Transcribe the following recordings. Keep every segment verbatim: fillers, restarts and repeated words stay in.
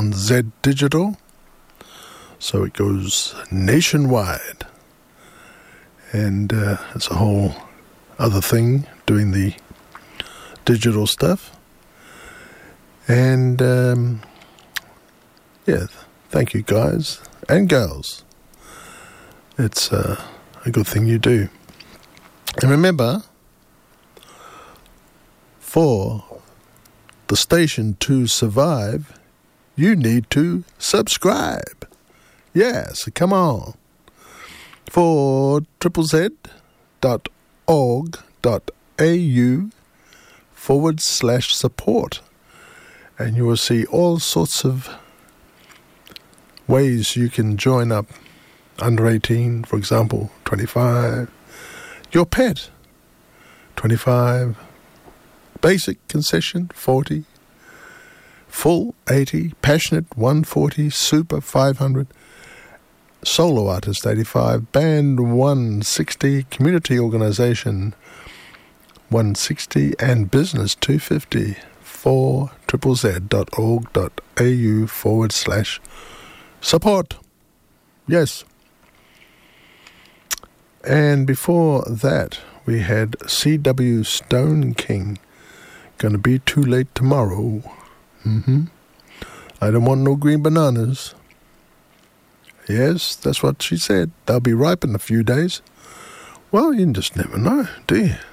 on Z Digital, so it goes nationwide. And uh, it's a whole other thing doing the digital stuff. And um, yeah, thank you guys and girls. It's uh, a good thing you do. And remember, for the station to survive, you need to subscribe. Yeah, so come on. For triple Z dot org dot au forward slash support. And you will see all sorts of ways you can join up. Under eighteen, for example, twenty-five. Your pet, twenty-five. Basic concession, forty. Full, eighty. Passionate, one forty. Super, five hundred. Solo artist, eighty-five. Band, one sixty. Community organisation, one sixty. And business, two fifty. For triple Z dot org dot au forward slash support. Yes. And before that, we had C W Stone King. Gonna be too late tomorrow. Mm-hmm. I don't want no green bananas. Yes, that's what she said. They'll be ripe in a few days. Well, you just never know, do you?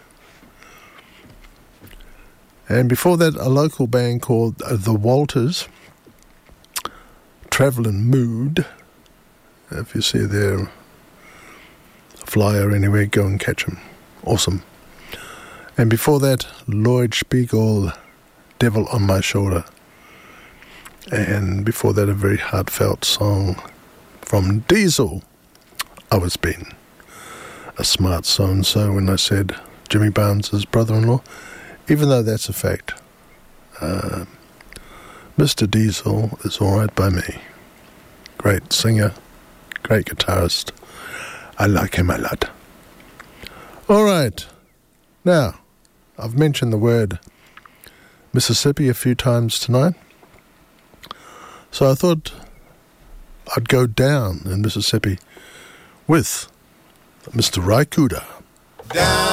And before that, a local band called The Walters. Travelin' Mood. If you see their flyer anywhere, go and catch them. Awesome. And before that, Lloyd Spiegel, Devil on My Shoulder. And before that, a very heartfelt song from Diesel. I was being a smart so-and-so when I said Jimmy Barnes' brother-in-law, even though that's a fact. Uh, Mister Diesel is all right by me. Great singer, great guitarist. I like him a lot. All right. Now, I've mentioned the word Mississippi a few times tonight. So I thought I'd go down in Mississippi with Mister Ry Cooder. Down.